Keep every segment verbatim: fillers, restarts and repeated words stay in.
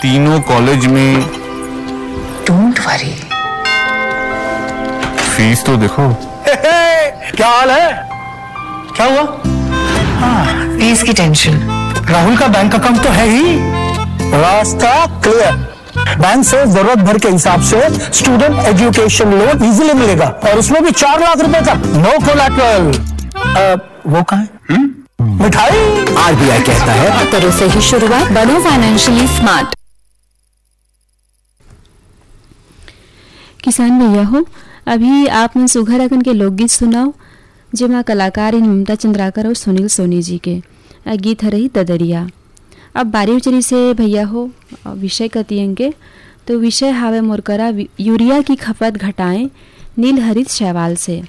तीनों कॉलेज में। Don't worry. Fees तो देखो। क्या हाल है? क्या हुआ? हाँ, फीस की टेंशन। राहुल का बैंक अकाउंट तो है ही। रास्ता क्लियर। बैंक से जरूरत भर के हिसाब से स्टूडेंट एजुकेशन लोन इजीली मिलेगा और उसमें भी चार लाख रुपए तक, नो कोलैटरल। वो कहाँ है? मिठाई। आरबीआई कहता है करो सही शुरुआत, बनो फाइनेंशियली स्मार्ट। किसान भैया हो, अभी आपने सुघर अगन के लोकगीत सुनाओ, जेमा कलाकार इन ममता चंद्राकर और सुनील सोनी जी के गीत रही ददरिया। अब बारी उचरी से भैया हो विषय कतियेंगे, तो विषय हावे मोरकरा यूरिया की खपत घटाएं नील हरित शैवाल से।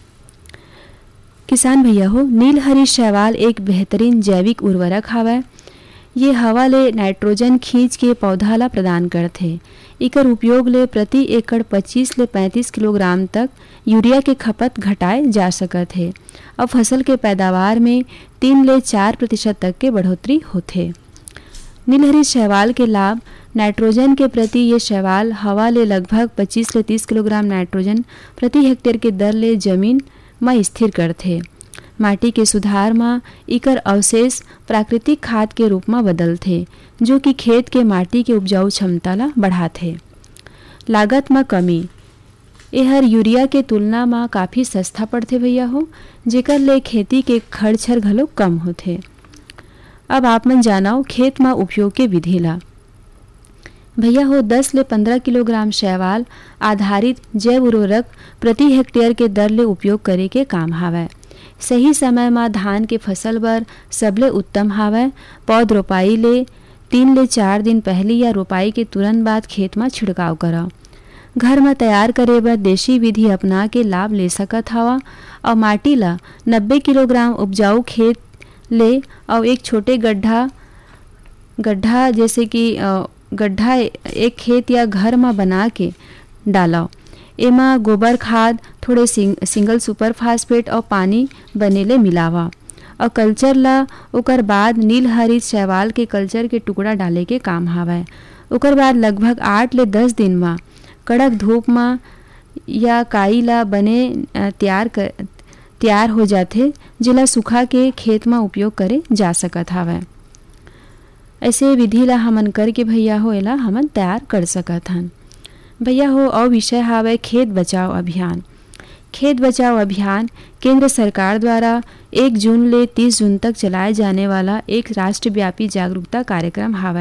किसान भैया हो, नील हरित शैवाल एक बेहतरीन जैविक उर्वरक हावे। ये हवा ले नाइट्रोजन खींच के पौधा ला प्रदान करथे। इकर उपयोग ले प्रति एकड़ पच्चीस ले पैंतीस किलोग्राम तक यूरिया के खपत घटाए जा सकत है और फसल के पैदावार में तीन ले चार प्रतिशत तक के बढ़ोतरी होथे। नीलहरित शैवाल के लाभ: नाइट्रोजन के प्रति ये शैवाल हवा ले लगभग पच्चीस ले तीस किलोग्राम नाइट्रोजन प्रति हेक्टेयर के दर ले जमीन में स्थिर करथे। माटी के सुधार में इकर अवशेष प्राकृतिक खाद के रूप में बदलथे, जो कि खेत के माटी के उपजाऊ क्षमता ला बढ़ाथे। लागत में कमी: एहर यूरिया के तुलना में काफ़ी सस्ता पड़थे भैया हो, जेकर ले खेती के खर्चर घलो कम होथे। अब आप मन जानाओ खेत में उपयोग के विधि ला। भैया हो, दस ले पंद्रह किलोग्राम शैवाल आधारित जैव उर्वरक प्रति हेक्टेयर के दर ले उपयोग करे के काम हावय। सही समय में धान के फसल बर सबले उत्तम हावय। पौध रोपाई ले तीन ले चार दिन पहले या रोपाई के तुरंत बाद खेत में छिड़काव करा। घर में तैयार करे बर देशी विधि अपना के लाभ ले सकत हवा और माटी ला नब्बे किलोग्राम उपजाऊ खेत ले और एक छोटे गड्ढा गड्ढा जैसे कि गड्ढा एक खेत या घर में बना के डाला। एमा गोबर खाद, थोड़े सिंग, सिंगल सुपर फास्फेट और पानी बनेले मिलावा और कल्चर ला ओकर बाद नील हरित शैवाल के कल्चर के टुकड़ा डाले के काम हावय। ओकर बाद लगभग आठ ले दस दिन में कड़क धूप में या काई ला बने तैयार कर तैयार हो जाते, जिला सुखा के खेत में उपयोग करे जा सकत हावय। ऐसे विधि ला हमन करके भैया हो एला हमन तैयार कर सकत हन। भैया हो, और विषय हावय खेत बचाओ अभियान। खेत बचाओ अभियान केंद्र सरकार द्वारा एक जून ले तीस जून तक चलाए जाने वाला एक राष्ट्रव्यापी जागरूकता कार्यक्रम हावय।